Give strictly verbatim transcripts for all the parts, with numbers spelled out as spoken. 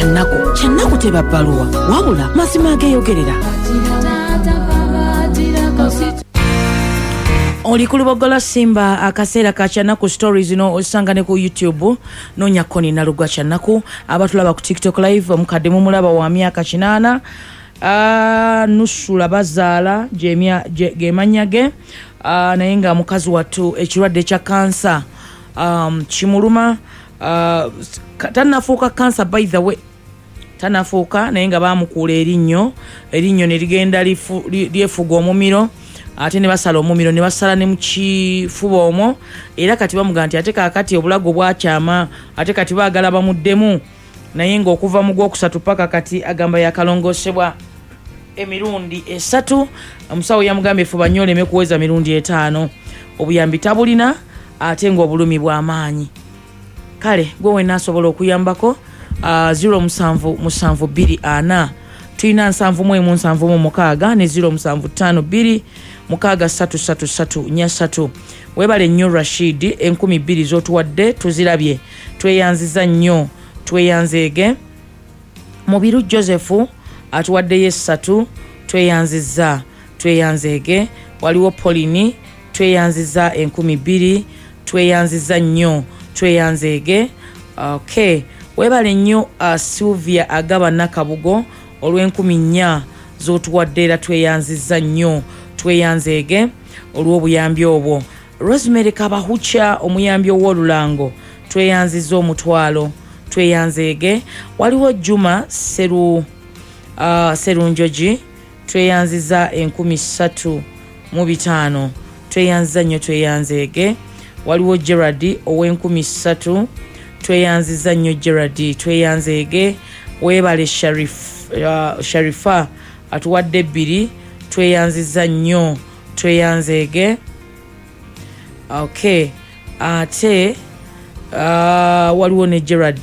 Kyannaku Kyannaku teba bbaluwa wabula mazima ageeyogerera. Oli ku Lubogola Simba akaseera ka Kyannaku stories no osangane ku YouTube nonya Koni Nalugwa Kyannaku abatulaba ku TikTok live omukadde mu mulaba wa myaka kinaana ah nusula bazaala jemya gemanyage ah naye nga mukazi wattu ekirwadde kya cancer um kimuluma uh, tanafuuka cancer by the way tanafuuka naye nga bamukuula erinnyo erinnyo ne ligenda lyefuga omumiro ate ne basala omumiro ne basala ne mu kifuba omwo era kati bamuga nti ate kaakati obulago bwakyama ate kati baagala bamuddemu naye nga okuva mu gwokusatu paka kati agamba yakalongosebwa emirundi esatu omusawo yamugamba efuba nnyo oleme kuweza mirundi etaano obuyambi tabulina ate nga obulumi bw'amaanyi kale gwe wena asobola okuyambako uh, zero musanvu musanvu bbiri ana tuyina nsanvu mu emu nsanvu mu mukaaga ne zero musanvu ttaano bbiri mukaaga ssatu ssatu ssatu nnya ssatu webale nnyo Rashid enkumi bbiri z'otuwadde tuzirabye tweyanziza nnyo tweyanzeege Mubiru Joseph atuwaddeyo essatu tweyanziza tweyanzeege waliwo Polini tweyanziza enkumi bbiri tweyanziza nnyo tweyanzeege okay webale nnyo uh, Sylvia agaba Nakabugo olw'enkumi nnya z'otuwadde era tweyanziza nnyo tweyanzeege olw'obuyambi obwo Rosemary Kabahucha omuyambi ow'olulango tweyanziza omutwalo tweyanzeege waliwo Juma Seru uh, Serunjoji tweyanziza enkumi ssatu mu bitaano tweyanziza nnyo tweyanzeege waliwo Gerard ow'enkumi ssatu tweyanziza nnyo Gerard tweyanzeege webale Sharif uh, Sharifa atuwadde bbiri tweyanziza nnyo tweyanzeege okay ate uh, waliwo ne Gerard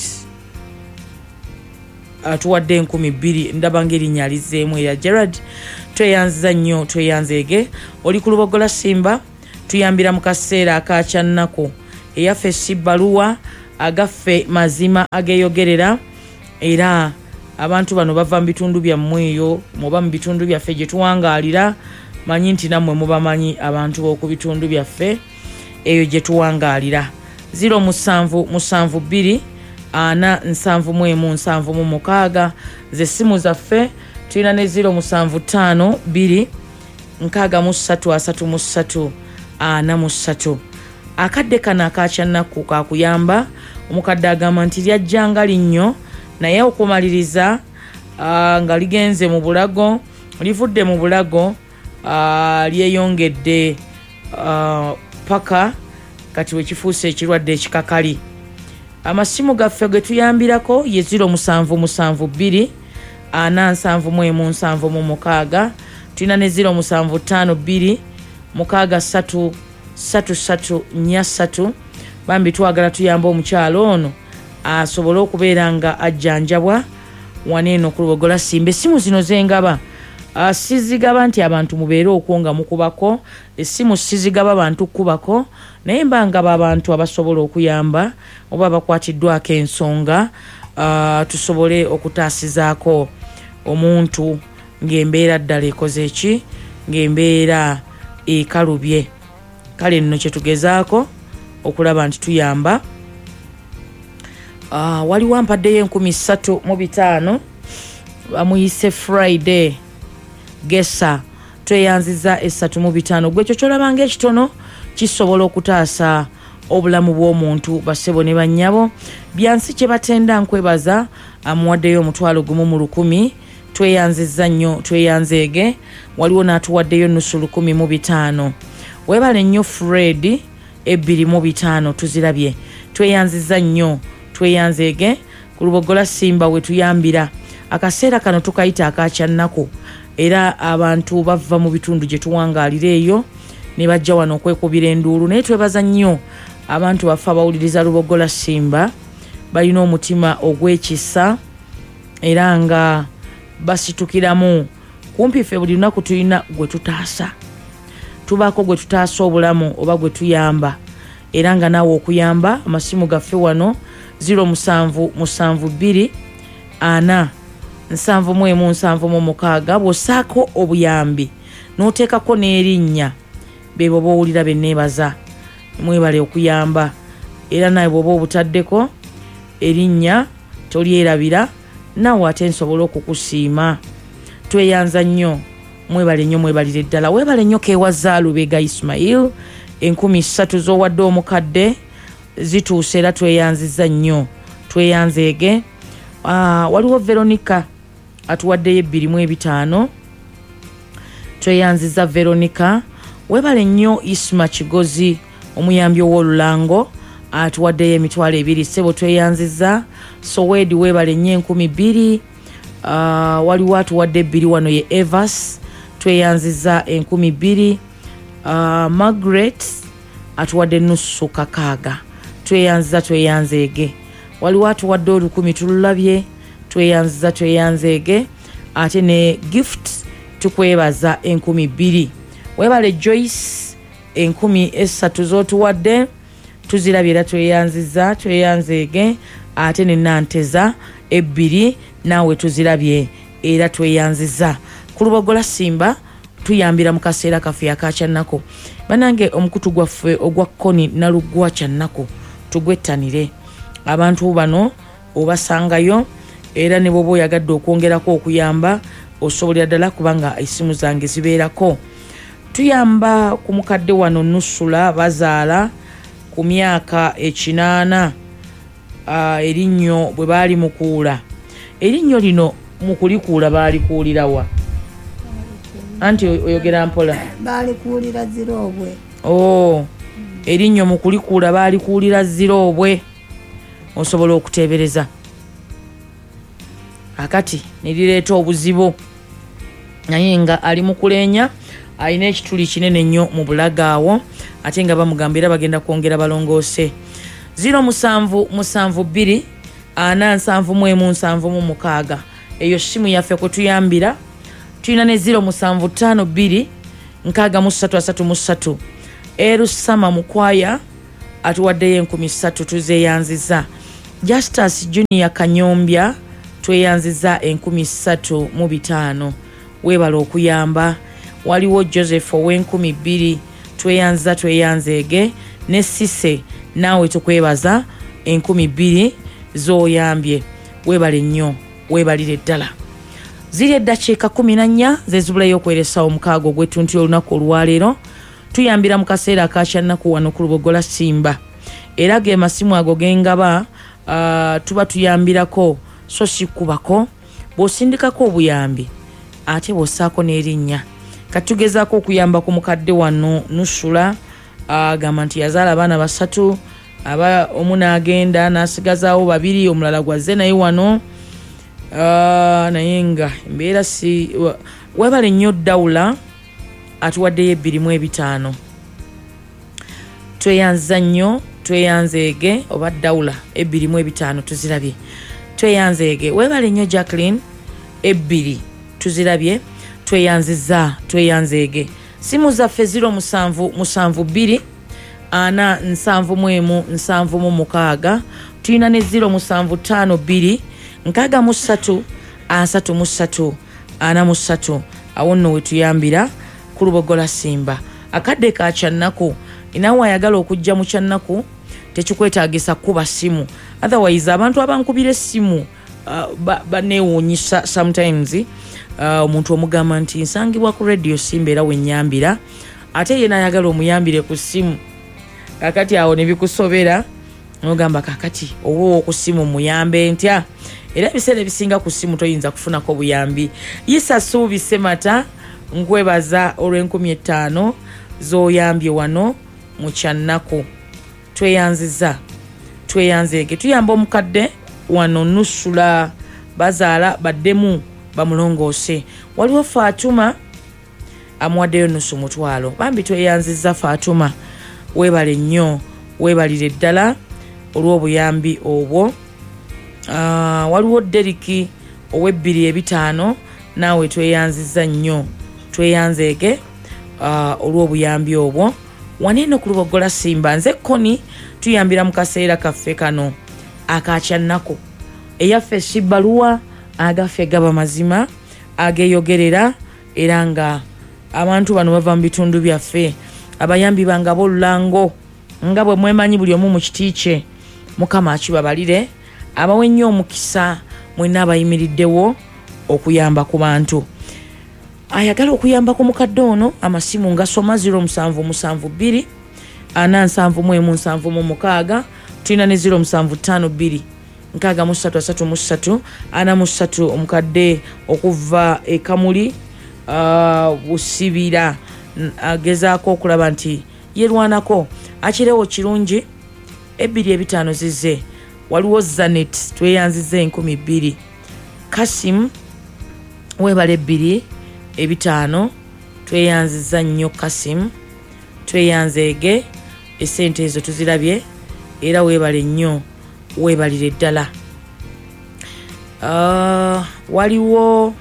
atuwadde enkumi bbiri ndaba ng'erinnya alizeemu eya Gerard tweyanziza nnyo tweyanzeege oli ku Lubogola Simba tuyambira mu kaseera aka Kyannaku eyaffe si bbaluwa agaffe mazima ageeyogerera era abantu bano bava mu bitundu byammwe eyo muba mu bitundu byaffe gye tuwangaalira manyi nti nammwe mubamanyi abantu b'oku bitundu byaffe eyo gye tuwangaalira zero musanvu musanvu bbiri ana nsanvu mu emu nsanvu mu mukaaga ze simu zaffe tulina ne zero musanvu ttaano bbiri nkaaga mu ssatu asatu mu ssatu ana mu ssatu akadde kano aka Kyannaku kakuyamba omukadde agamba nti lyajjanga linnyo naye okumaliriza uh, nga ligenze mu bulago livudde mu bulago uh, lyeyongedde uh, paka kati wekifuuse ekirwadde ekikakali amasimu gaffe ge tuyambirako ye zero musanvu musanvu bbiri ana nsanvu mu emu nsanvu mu mukaaga tulina ne zero musanvu ttaano bbiri mukaaga ssatu ssatu ssatu nnya ssatu bambi twagala tuyamba omukyalo ono asobole okubeera nga ajjanjabwa waneeno ku Lubogola Simba essimu zino zengaba sizigaba nti abantu mubeere okwonga mukubako essimu sizigaba abantu kkubako naye mbangaba abantu abasobola okuyamba oba bakwatiddwako ensonga uh, tusobole okutaasizaako omuntu ng'embeera ddala ekoze eki ng'embeera ekalubye kale nno kyetugezaako okulaba nti tuyamba uh, waliwo ampaddeyo enkumi ssatu mu bitaano bamuyise Friday Gesa tweyanziza essatu mu bitaano gwe kyo kyolabanga ekitono kisobola okutaasa obulamu bw'omuntu basebo ne bannyabo byansi kye batenda nkwebaza amuwaddeyo omutwalo gumu mu lukumi tweyanziza nnyo tweyanzeege waliwo n'atuwaddeyo nusu lukumi mu bitaano webale nnyo Fred ebbiri mu bitaano tuzirabye tweyanziza nnyo tweyanzeege ku Lubogola Simba we tuyambira akaseera kano tukayita aka Kyannaku era abantu bava mu bitundu gye tuwangaalira eyo ne bajja wano okwekubira enduulu naye twebaza nnyo abantu baffe abawuliriza Lubogola Simba balina omutima ogwekisa era nga basitukiramu kumpi ffe buli lunaku tulina gwe tutaasa tubaako gwe tutaasa obulamu oba gwe tuyamba era nga naawe okuyamba amasimu gaffe wano zero musanvu musanvu bbiri ana nsanvu mu emu nsanvu mu mukaaga bw'ossaako obuyambi n'oteekako n'erinnya bebo bowulira benneebaza mwebale okuyamba era naye bw'oba obutaddeko erinnya tolyerabira naawe ate nsobola okukusiima. Tweyanza nnyo mwebale nnyo mwebalire ddala weebale nnyo keewaza Lubega Ismail enkumi ssatu z'owadde omukadde zituuse era tweyanziza nnyo tweyanzeege. Uh, waliwo Veronica atuwaddeyo ebbiri mu ebitaano tweyanziza Veronica. Weebale nnyo Isma Kigozi omuyambi ow'olulango atuwaddeyo emitwalo ebiri ssebo tweyanziza. Sowedi weebale nnyo enkumi bbiri. Uh, waliwo atuwadde ebbiri wano ye Evas tweyanziza enkumi bbiri. Uh, Margaret atuwadde nusu kakaaga tweyanziza tweyanzeege. Waliwo atuwadde olukumi tululabye tweyanziza tweyanzeege. Ate ne gift tukwebaza enkumi bbiri. Weebale Joyce enkumi essatu z'otuwadde tuzirabye era tweyanziza tweyanzeege. Ate ne Nanteza ebbiri naawe tuzirabye era tweyanziza. Ku Lubogola Simba tuyambira mu kaseera kaffe akakyannako banange omukutu gwaffe ogwa Koni Nalugwa kyannako tugwettanire abantu bano obasangayo era ne bwoba oyagadde okwongerako okuyamba osobolera ddala kubanga essimu zange zibeerako. Tuyamba ku mukadde wano Nusula bazaala ku myaka ekinaana. Uh, erinnyo bwe baali mukuula erinnyo lino mukulikuula baalikuulirawa anti oyogera mpola baalikuulira Zirobwe. Oh, erinnyo mukulikuula baalikuulira Zirobwe osobola okuteebereza akati nirireeta obuzibu naye nga ali mukuleenya alina ekituli kinene nnyo mu bulaga awo ate nga bamugambira bagenda kwongera balongoose. Ziro musanvu musanvu bbiri ana nsanvu mu emu nsanvu mu mukaaga eyo simu yaffe kutuyambira. Tulina ne ziro musanvu ttaano bbiri nkaaga mu ssatu asatu mu ssatu. Eru Sama Mukwaya atuwaddeyo enkumi ssatu tuzeeyanziza. Justus Junior Kanyombya tweyanziza enkumi ssatu mu bitaano weebala okuyamba. Waliwo Joseph ow'enkumi bbiri tweyanziza tweyanzeege. Ne Sise naawe tukwebaza enkumi bbiri z'oyambye weebale nnyo weebalire ddala. Ziri eddakiika kumi na nnya zezibulayo okweresawo omukaaga ogw'ettuntu olunaku olwaleero. Tuyambira mu kaseera akakyannako wano ku Lubogola Simba era ge masimu ago gengaba uh, tuba tuyambirako so si kubako bw'osindikako obuyambi ate bw'ossaako n'erinnya. Katugezaako okuyamba ku mukadde wano Nusula agamba nti yazaala abaana basatu aba omu n'agenda n'asigazaawo babiri omulala gwazze naye wano uh, naye nga embeera si weebale nnyo Dawula atuwaddeyo ebbiri mu ebitaano. Tweyanza nnyo tweyanzeege oba Dawula ebbiri mu ebitaano tuzirabye tweyanzeege. Weebale nnyo Jacqueline ebbiri tuzirabye tweyanziza tweyanzeege. Simu zaffe ziro musanvu musanvu bbiri ana nsanvu mu emu nsanvu mu mukaaga. Tulina ne ziro musanvu ttaano bbiri nkaaga mu ssatu asatu mu ssatu ana mu ssatu. Awo nno we tuyambira ku Lubogola Simba. Akadde ka kyannako inaawe ayagala okujja mu kyannako tekikwetaagisa kuba simu otherwise abantu abankubira essimu uh, baneewuunyisa ba sometimes omuntu uh, omugamba nti nsangibwa ku radio Simba era wennyambira ate ye n'ayagala omuyambire ku ssimu kakati awo ne bikusobera n'ogamba kakati owo ku ssimu muyambe ntya era ebiseera ebisinga ku ssimu toyinza kufunako buyambi. Yisa Suubi Semata nkwebaza olw'enkumi ettaano z'oyambye wano mu kyannako tweyanziza tweyanzeege. Tuyamba omukadde wano Nusula bazaala baddemu bamulongoose. Waliwo Fatuma amuwaddeyo nusu mutwalo bambi tweyanziza Fatuma weebale nnyo weebalire ddala olw'obuyambi obwo. Uh, waliwo Deriki ow'ebbiri ebitaano naawe tweyanziza nnyo tweyanzeege uh, olw'obuyambi obwo. Waneeno ku Lubogola Simba nze Koni tuyambira mu kaseera kaffe kano akakyannako eyaffe Sibbaluwa agaffe gaba mazima ageyogerera era nga abantu bano bava mu bitundu byaffe abayambi bangabo lulango nga bwe mwemanyi buli omu mu kiti kye mukama akibabalire abawe nnyo omukisa mwenna abayimiriddewo okuyamba ku bantu ayagala okuyamba ku mukadde ono amasimu ngasoma zero musanvu musanvu bbiri ana nsanvu mu emu nsanvu mu mukaaga tulina ne zero musanvu ttaano bbiri nkaaga mu ssatu asatu mu ssatu ana mu ssatu omukadde okuva e Kamuli uh, Busibira agezaako okulaba nti yerwanako akirewo kirungi ebbiri ebitaano zizze waliwo Zanet tweyanziza enkumi bbiri Kasim webale ebbiri ebitaano tweyanziza nnyo Kasim tweyanzeege esente ezo tuzirabye era webale nnyo webalire ddala uh, waliwo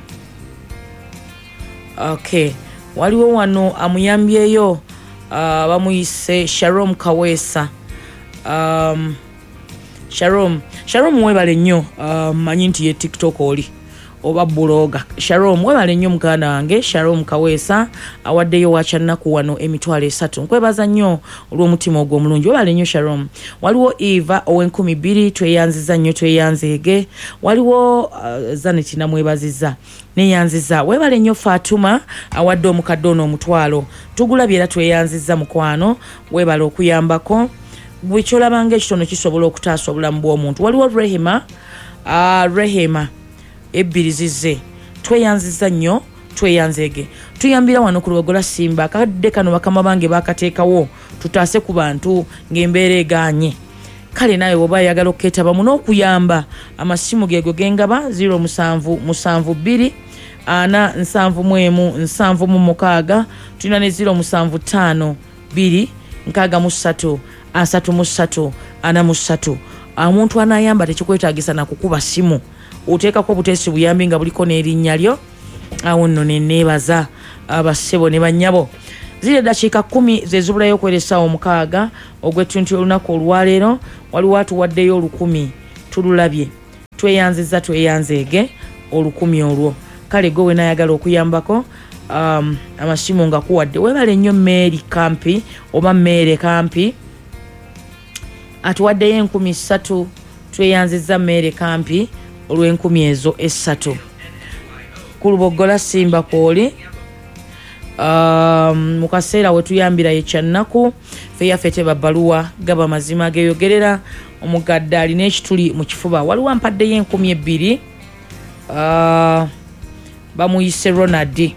okay waliwo wano amuyambyeyo uh, bamuyise Sharom Kaweesa um, Sharom Sharom webale nnyo uh, manyi nti ye TikTok oli oba bloga Sharom webale nnyo muganda wange Sharom Kaweesa awaddeyo wakyanaku wano emitwalo esatu nkwebaza nnyo olw'omutima ogw'omulungi webale nnyo Sharom waliwo Eva ow'enkumi bbiri tweyanziza nnyo tweyanzeege waliwo uh, Zanet namwebaziza neyanziza webale nnyo Fatuma awadde omukadde ono omutwalo tugulabye era tweyanziza mukwano webale okuyambako bwe kyolabanga ekitono kisobola okutaasa obulamu bw'omuntu waliwo Rehema uh, Rehema ebbiri zizze tweyanziza nnyo tweyanzeege tuyambira wano ku Lubogola Simba akadde kano bakama bange bakateekawo tutaase ku bantu ng'embeera egaanye kale naye oba ayagala okuketabamu n'okuyamba amasimu geego gengaba zero musanvu musanvu bbiri ana nsanvu mu emu nsanvu mu mukaaga tulina ne zero musanvu ttaano bbiri nkaaga mu ssatu asatu mu ssatu ana mu ssatu omuntu anayamba tekikwetaagisa na kukuba simu oteekako buteesi buyambi nga buliko n'erinnya lyo awo nno ne neebaza abassebo ne bannyabo ziri eddakiika kkumi ze zibulayo okweresaawo omukaaga ogw'ettuntu olunaku olwaleero waliwo atuwaddeyo olukumi tululabye tweyanziza tweyanzeege olukumi olwo kale gwe we naayagala okuyambako um, amasimu nga kuwadde webale nnyo Mary Kampi oba Mere Kampi atuwaddeyo enkumi ssatu tweyanziza Mere Kampi olw'enkumi ezo essatu ku Lubogola Simba kwoli um, mu kaseera we tuyambira yekyanaku fe yaffe teba bbaluwa gaba mazima geyogerera omugadde alina ekituli mu kifuba waliwo ampaddeyo enkumi ebbiri uh, bamuyise Ronald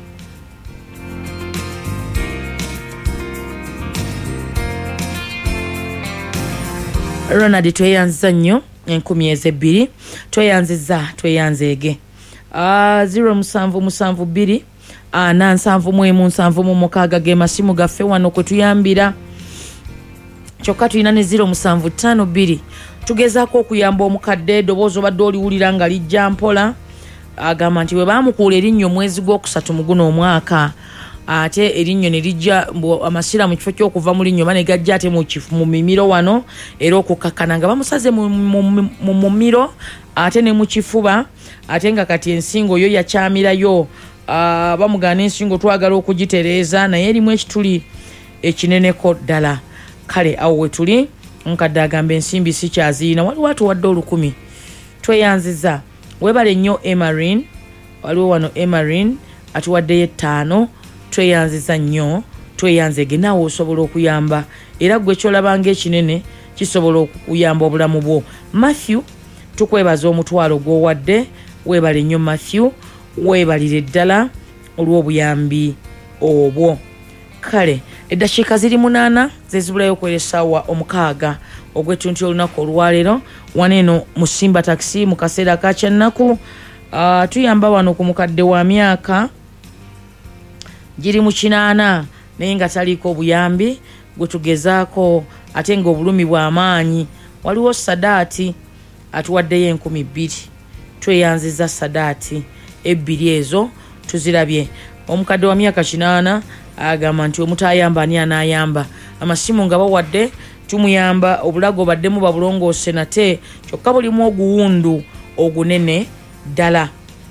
Ronald tweyanziza nnyo enkumi ezebbiri tweyanziza tweyanzeege uh, zero musanvu musanvu bbiri ana nsanvu mu emu nsanvu mu mukaaga ge masimu gaffe wano kwe tuyambira kyokka tulina ne zero musanvu ttaano bbiri tugezaako okuyamba omukadde eddoboozi obadde oliwulira nga lijja mpola agamba nti bwe baamukuula erinnya omwezi gw'okusatu mu guno omwaka ate erinnya ne lijja amasira mu kifo ky'okuva mu linnyo bane gajja ate mu mimiro wano era okukakkana nga bamusaze mu mumiro ate ne mu kifuba ate nga kati ensingo yo yakyamirayo uh, bamugana ensingo twagala okugitereeza naye erimu ekituli ekineneko ddala kale awo we tuli nkadde agamba ensimbi si kyaziina waliwo atuwadde olukumi tweyanziza webale nnyo Emarine waliwo wano Emarine atuwaddeyo ettaano tweyanziza nnyo tweyanzege naawe osobola okuyamba era gwe kyolabanga ekinene kisobola okuyamba obulamu bwo Matthew tukwebaza omutwalo gw'owadde webale nnyo Matthew webalire ddala olw'obuyambi obwo kale eddakiika ziri munaana zezibulayo okweresaawa omukaaga ogw'ettuntu olunaku olwaleero waneeno mu Simba Taxi mu kaseera kakyanaku uh, tuyamba wano ku mukadde wa myaka giri mu kinaana naye nga taliiko obuyambi gwe tugezaako ate nga obulumi bw'amaanyi waliwo Sadaati atuwaddeyo enkumi bbiri tweyanziza Sadaati ebbiri ezo tuzirabye omukadde wa myaka kinaana agamba nti omutayamba ani anaayamba amasimu nga bawadde tumuyamba obulago baddemu babulongoose nate kyokka bulimu oguwundu ogunene ddala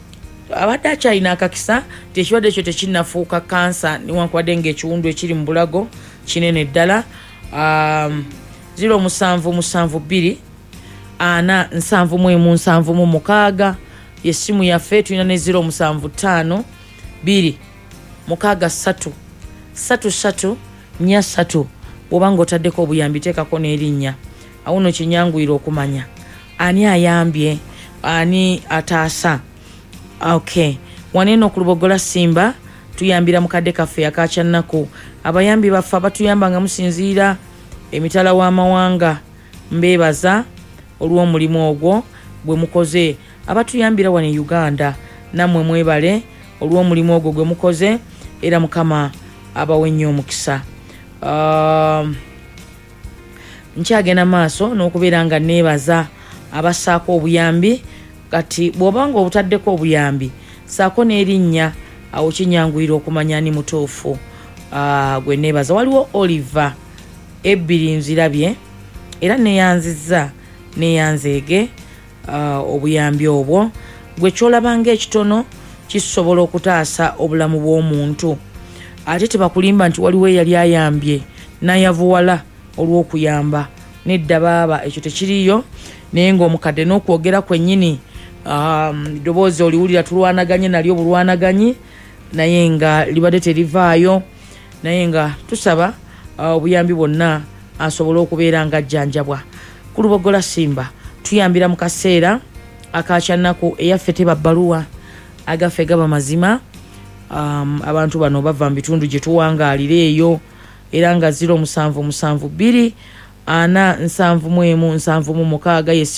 abadde akyalina akakisa tekirwadde ekyo tekinnafuuka kansa newankubadde ng'ekiwundu ekiri mu bulago kinene ddala. um, zero musanvu musanvu bbiri ana nsanvu mu emu nsanvu mu mukaaga yessimu yaffe. tulina ne zero musanvu ttaano bbiri mukaaga ssatu ssatu ssatu nnya ssatu. bw'oba ng'otaddeko obuyambi teekako n'erinnya awo nno kinyanguyira okumanya ani ayambye ani ataasa. Okay, waneeno ku Lubogola Simba tuyambira mukadde kaffe akakyannaku. abayambi baffe abatuyamba nga musinziira emitala w'amawanga mbeebaza olw'omulimu ogwo gwe mukoze. abatuyambira wano e Uganda nammwe mwebale olw'omulimu ogwo gwe mukoze era Mukama abawe nnyo omukisa. Uh, nkyagenda maaso n'okubeera nga neebaza abassaako obuyambi. kati bw'oba nga obutaddeko obuyambi saako n'erinnya awo kinyanguyira okumanya ni mutuufu. uh, gwe neebaza. waliwo Oliver ebbiri nzirabye era neyanzizza neyanzeege uh, obuyambi obwo. gwe kyolabanga ekitono kisobola okutaasa obulamu bw'omuntu ate tebakulimba nti waliwo eyali ayambye nayavuwala olw'okuyamba. nedda baaba ekyo tekiriyo naye ng'omukadde n'okwogera kwennyini um, ddoboozi oliwulira tulwanaganye nalyo bulwanaganyi naye nga libadde terivaayo. naye nga tusaba obuyambi uh, bwonna asobole okubeera nga ajjanjabwa. ku Lubogola Simba tuyambira mu kaseera akakyannaku eyaffe teba bbaluwa agaffe gaba mazima. um, abantu bano bava mu bitundu gye tuwangaalira eyo era nga zero musanvu musanvu bbiri ana nsanvu mu emu nsanvu mu mukaaga.